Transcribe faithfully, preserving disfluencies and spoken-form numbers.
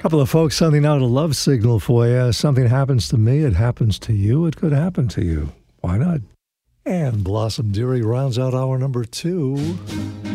couple of folks sending out a love signal for you. Something happens to me, it happens to you. It could happen to you. Why not? And Blossom Dearie rounds out hour number two.